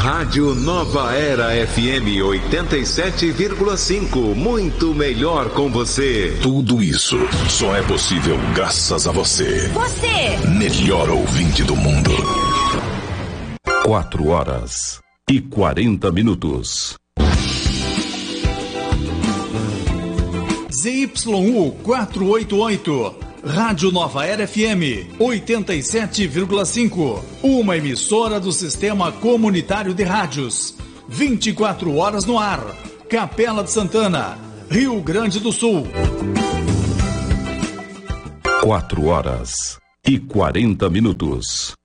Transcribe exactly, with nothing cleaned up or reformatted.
Rádio Nova Era F M oitenta e sete vírgula cinco. Muito melhor com você. Tudo isso só é possível graças a você. Você! Melhor ouvinte do mundo. Quatro horas e quarenta minutos. Z Y U quatrocentos e oitenta e oito, Rádio Nova Era F M oitenta e sete vírgula cinco, uma emissora do Sistema Comunitário de Rádios, vinte e quatro horas no ar, Capela de Santana, Rio Grande do Sul. Quatro horas e quarenta minutos.